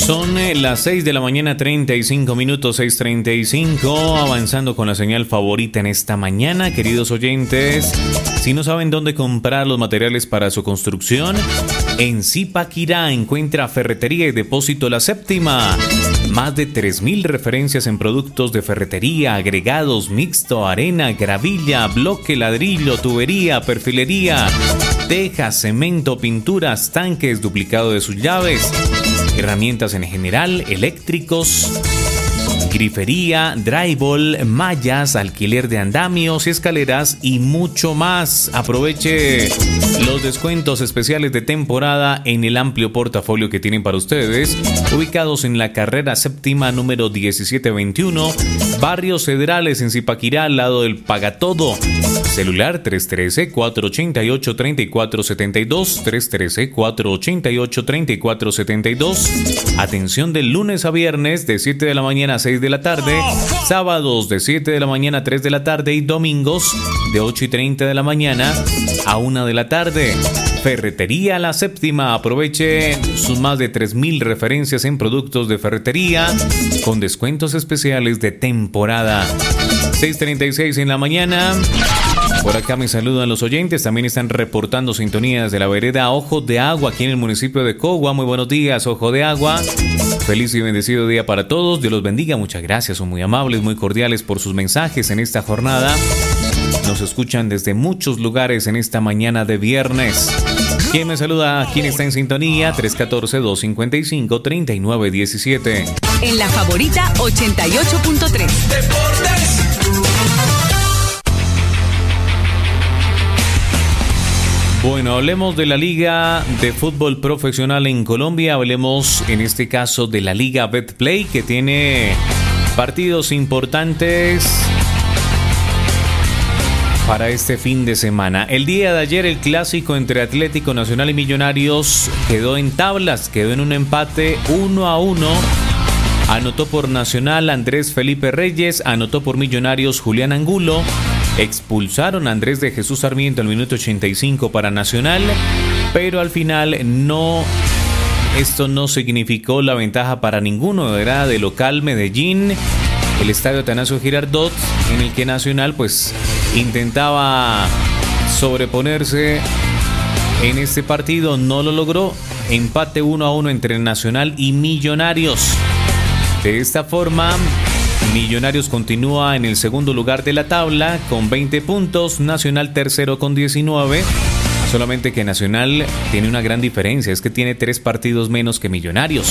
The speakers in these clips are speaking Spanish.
Son las 6 de la mañana, 35 minutos, 6:35, avanzando con la señal favorita en esta mañana, queridos oyentes. Si no saben dónde comprar los materiales para su construcción, en Zipaquirá encuentra Ferretería y Depósito La Séptima. Más de 3.000 referencias en productos de ferretería, agregados, mixto, arena, gravilla, bloque, ladrillo, tubería, perfilería, tejas, cemento, pinturas, tanques, duplicado de sus llaves, herramientas en general, eléctricos, grifería, drywall, mallas, alquiler de andamios y escaleras y mucho más. Aproveche los descuentos especiales de temporada en el amplio portafolio que tienen para ustedes, ubicados en la carrera séptima número 1721, Barrio Cedrales en Zipaquirá, al lado del Pagatodo. Celular 313-488-3472, 313-488-3472. Atención de lunes a viernes de 7 de la mañana a 6 de la tarde, sábados de 7 de la mañana a 3 de la tarde y domingos de 8:30 de la mañana a 1 de la tarde. Ferretería La Séptima. Aproveche sus más de 3.000 referencias en productos de ferretería con descuentos especiales de temporada. 6:36 en la mañana. Por acá me saludan los oyentes, también están reportando sintonías de la vereda Ojo de Agua aquí en el municipio de Cogua. Muy buenos días, Ojo de Agua. Feliz y bendecido día para todos. Dios los bendiga. Muchas gracias, son muy amables, muy cordiales por sus mensajes en esta jornada. Nos escuchan desde muchos lugares en esta mañana de viernes. ¿Quién me saluda? ¿Quién está en sintonía? 314-255-3917. En la favorita 88.3. Deportes. Bueno, hablemos de la Liga de Fútbol Profesional en Colombia. Hablemos en este caso de la Liga Betplay, que tiene partidos importantes para este fin de semana. El día de ayer el clásico entre Atlético Nacional y Millonarios quedó en tablas, quedó en un empate 1-1. Anotó por Nacional Andrés Felipe Reyes, anotó por Millonarios Julián Angulo. Expulsaron a Andrés de Jesús Sarmiento al minuto 85 para Nacional, pero al final esto no significó la ventaja para ninguno. Era de local Medellín, el estadio Atanasio Girardot, en el que Nacional pues intentaba sobreponerse en este partido, no lo logró. Empate 1-1 entre Nacional y Millonarios. De esta forma, Millonarios continúa en el segundo lugar de la tabla con 20 puntos, Nacional tercero con 19, solamente que Nacional tiene una gran diferencia, es que tiene 3 partidos menos que Millonarios.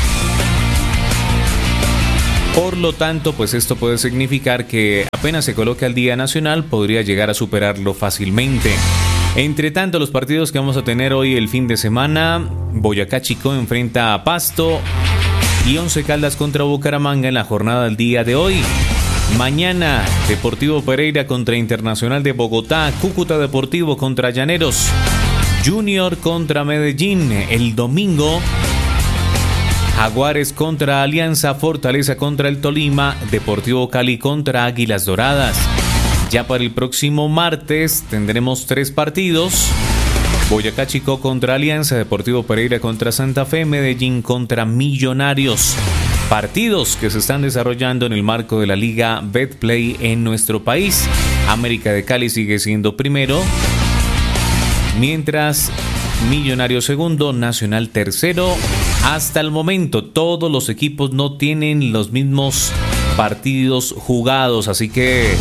Por lo tanto, pues esto puede significar que apenas se coloque al día Nacional, podría llegar a superarlo fácilmente. Entre tanto, los partidos que vamos a tener hoy el fin de semana: Boyacá Chicó enfrenta a Pasto y Once Caldas contra Bucaramanga en la jornada del día de hoy. Mañana, Deportivo Pereira contra Internacional de Bogotá, Cúcuta Deportivo contra Llaneros, Junior contra Medellín. El domingo, Jaguares contra Alianza, Fortaleza contra el Tolima, Deportivo Cali contra Águilas Doradas. Ya para el próximo martes tendremos 3 partidos: Boyacá Chicó contra Alianza, Deportivo Pereira contra Santa Fe, Medellín contra Millonarios. Partidos que se están desarrollando en el marco de la Liga Betplay en nuestro país. América de Cali sigue siendo primero, mientras Millonarios segundo, Nacional tercero. Hasta el momento todos los equipos no tienen los mismos partidos jugados, así que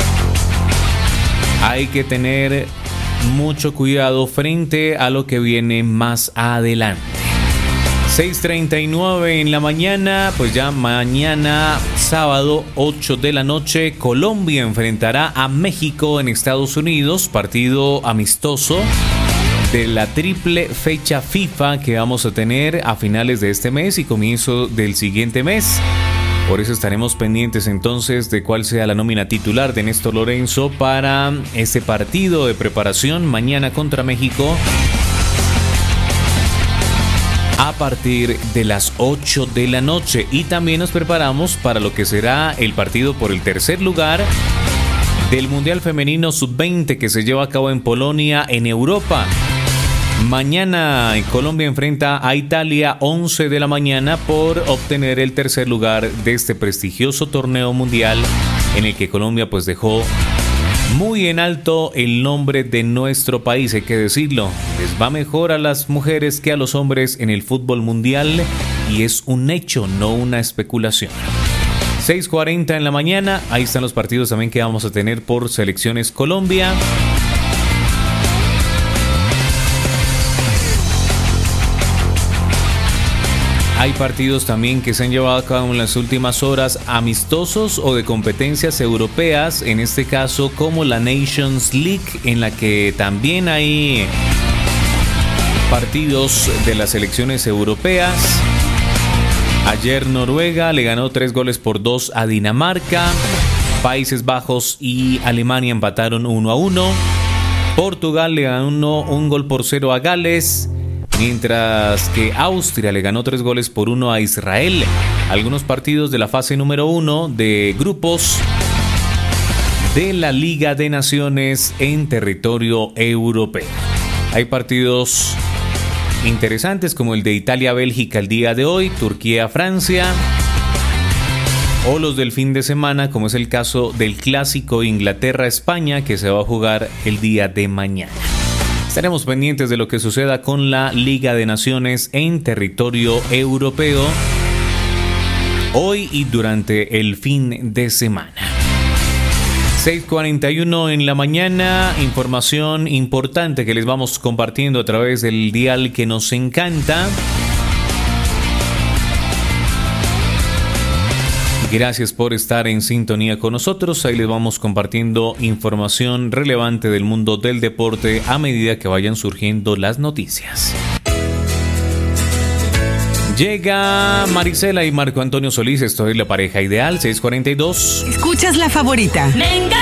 hay que tener mucho cuidado frente a lo que viene más adelante. 6:39 en la mañana, pues ya mañana sábado 8 de la noche Colombia enfrentará a México en Estados Unidos, partido amistoso de la triple fecha FIFA que vamos a tener a finales de este mes y comienzo del siguiente mes. Por eso estaremos pendientes entonces de cuál sea la nómina titular de Néstor Lorenzo para este partido de preparación mañana contra México a partir de las 8 de la noche. Y también nos preparamos para lo que será el partido por el tercer lugar del Mundial Femenino Sub-20 que se lleva a cabo en Polonia, en Europa. Mañana Colombia enfrenta a Italia 11 de la mañana por obtener el tercer lugar de este prestigioso torneo mundial en el que Colombia pues dejó muy en alto el nombre de nuestro país, hay que decirlo. Les va mejor a las mujeres que a los hombres en el fútbol mundial y es un hecho, no una especulación. 6:40 en la mañana, ahí están los partidos también que vamos a tener por Selecciones Colombia. Hay partidos también que se han llevado a cabo en las últimas horas, amistosos o de competencias europeas, en este caso como la Nations League, en la que también hay partidos de las selecciones europeas. Ayer Noruega le ganó 3-2 a Dinamarca. Países Bajos y Alemania empataron 1-1. Portugal le ganó 1-0 a Gales. Mientras que Austria le ganó 3-1 a Israel. Algunos partidos de la fase número 1 de grupos de la Liga de Naciones en territorio europeo. Hay partidos interesantes como el de Italia-Bélgica el día de hoy, Turquía-Francia, o los del fin de semana como es el caso del clásico Inglaterra-España que se va a jugar el día de mañana. Estaremos pendientes de lo que suceda con la Liga de Naciones en territorio europeo hoy y durante el fin de semana. 6:41 en la mañana, información importante que les vamos compartiendo a través del dial que nos encanta. Gracias por estar en sintonía con nosotros. Ahí les vamos compartiendo información relevante del mundo del deporte a medida que vayan surgiendo las noticias. Llega Marisela y Marco Antonio Solís. Esto es La Pareja Ideal, 6:42. Escuchas La Favorita. ¡Venga!